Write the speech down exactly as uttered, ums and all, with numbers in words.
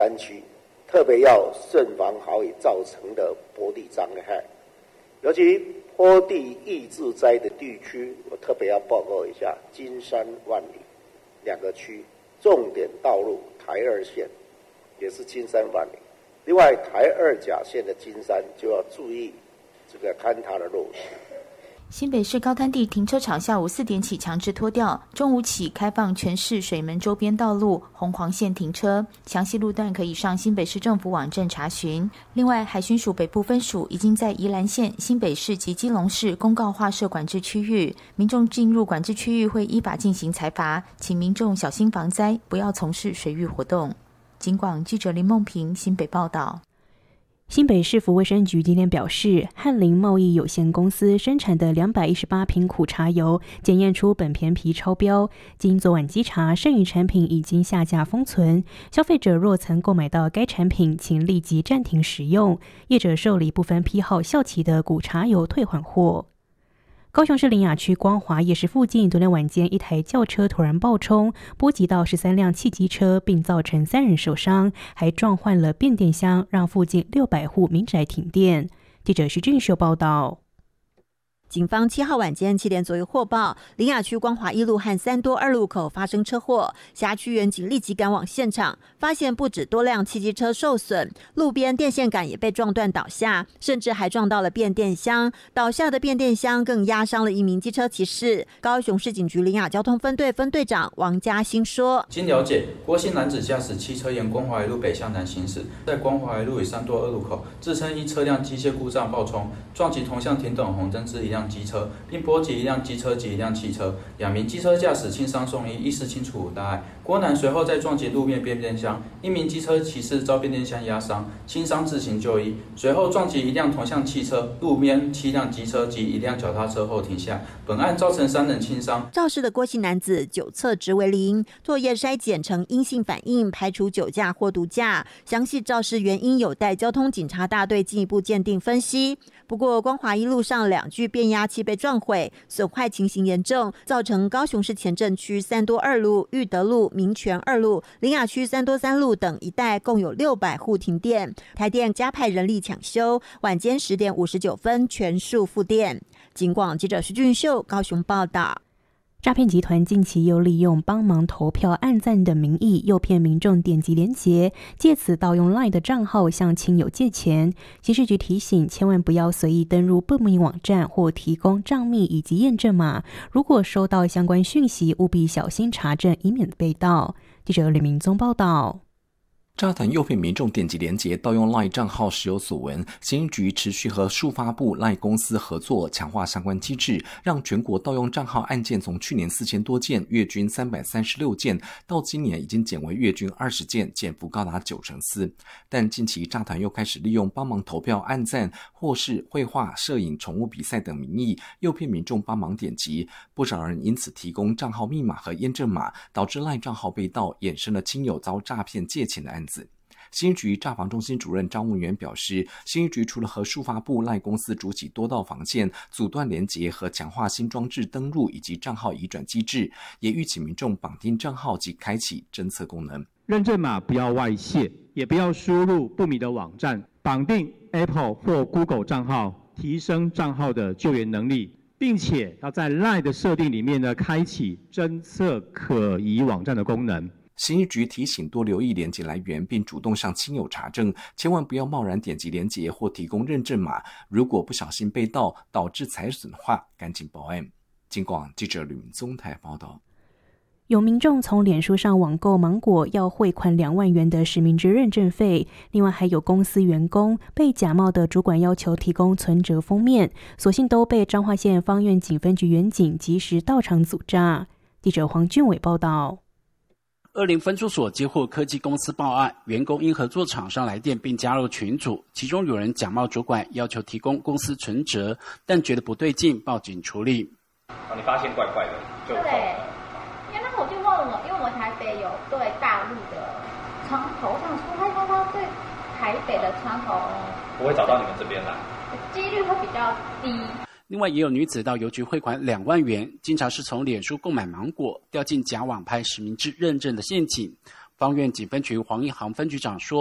山区特别要慎防豪雨造成的坡地障碍，尤其坡地易致灾的地区，我特别要报告一下金山万里两个区重点道路台二线也是金山万里，另外台二甲线的金山就要注意这个勘察的落实。 新北市高滩地停车场下午四点起强制拖吊，中午起开放全市水门周边道路红黄线停车，详细路段可以上新北市政府网站查询。另外，海巡署北部分署已经在宜兰县、新北市及基隆市公告划设管制区域，民众进入管制区域会依法进行裁罚，请民众小心防灾，不要从事水域活动。警广记者林梦平新北报道。 新北市府卫生局今天表示，翰林贸易有限公司生产的两百一十八瓶苦茶油检验出苯醃醚超标，经昨晚稽查，剩余产品已经下架封存。消费者若曾购买到该产品，请立即暂停使用。业者受理部分批号效期的苦茶油退还货。高雄市苓雅区光华夜市附近，昨天晚间一台轿车突然爆冲，波及到十三辆汽机车，并造成三人受伤，还撞坏了变电箱，让附近六百户民宅停电。记者徐俊秀报道。 警方七号晚间七点左右获报，苓雅区光华一路和三多二路口发生车祸，辖区员警立即赶往现场，发现不止多辆汽机车受损，路边电线杆也被撞断倒下，甚至还撞到了变电箱。倒下的变电箱更压伤了一名机车骑士。高雄市警局苓雅交通分队分队长王嘉兴说： 经了解，郭姓男子驾驶汽车沿光华一路北向南行驶，在光华一路与三多二路口，自称因车辆机械故障爆冲，撞击同向停等红灯之一辆机车，并波及一辆机车及一辆汽车，两名机车驾驶轻伤送医，医师清楚无大碍。郭男随后再撞击路面变电箱，一名机车骑士遭变电箱压伤，轻伤自行就医。随后撞击一辆同向汽车、路边七辆机车及一辆脚踏车后停下。本案造成三人轻伤。 肇事的郭姓男子酒测值为零，唾液筛检呈阴性反应，排除酒驾或毒驾。详细肇事原因有待交通警察大队进一步鉴定分析。不过，光华一路上两具变压器被撞毁，损坏情形严重，造成高雄市前镇区三多二路、裕德路、民权二路、苓雅区三多三路等一带共有六百户停电。台电加派人力抢修，晚间十点五十九分全数复电。警广记者徐俊秀高雄报道。 诈骗集团近期又利用帮忙投票按赞的名义，诱骗民众点击连结，借此盗用 LINE 的账号向亲友借钱。刑事局提醒，千万不要随意登入不明网站或提供账密以及验证码。如果收到相关讯息，务必小心查证，以免被盗。记者李明宗报道。 诈团诱骗民众点击连结盗用 LINE 账号时有所闻，刑局持续和数发部 LINE 公司合作，强化相关机制，让全国盗用账号案件从去年四千多件，月均三百三十六件，到今年已经减为月均二十件，减幅高达九成四。但近期诈团又开始利用帮忙投票、按赞或是绘画、摄影、宠物比赛等名义，诱骗民众帮忙点击，不少人因此提供账号密码和验证码，导致 LINE 账号被盗，衍生了亲友遭诈骗借钱的案子。新局诈防中心主任张文元表示，新局除了和数发部 LINE 公司筑起多道防线，阻断连结和强化新装置登录以及账号移转机制，也预请民众绑定账号及开启侦测功能。 认证码不要外泄，也不要输入不明的网站，绑定 Apple 或 Google 账号，提升账号的救援能力，并且要在 LINE 的设定里面呢，开启侦测可疑网站的功能。 刑事局提醒多留意连结来源，并主动向亲友查证，千万不要贸然点击连结或提供认证码，如果不小心被盗导致财损的话，赶紧报案。警广记者吕明宗台报道。 有民众从脸书上网购芒果，要汇款两万元的实名制认证费，另外还有公司员工被假冒的主管要求提供存折封面，所幸都被彰化县芳苑警分局员警及时到场阻诈。记者黄俊伟报道。 二林分驻所接获科技公司报案，员工因合作厂商来电并加入群组，其中有人假冒主管要求提供公司存折，但觉得不对劲，报警处理。 哦，你发现怪怪的，就对，因为那时候我就问我，因为我们台北有对大陆的窗口，我想说他他他对台北的窗口不会找到你们这边来， 几率会比较低。 另外也有女子到邮局汇款两万元，经查是从脸书购买芒果，掉进假网拍实名制认证的陷阱。 方院警分局黄一航分局长说，